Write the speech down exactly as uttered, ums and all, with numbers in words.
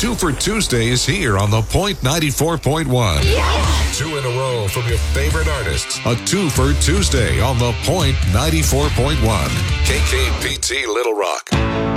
Two for Tuesday is here on The Point ninety-four point one. Yes! Two in a row from your favorite artists. A two for Tuesday on The Point ninety-four point one. K K P T Little Rock.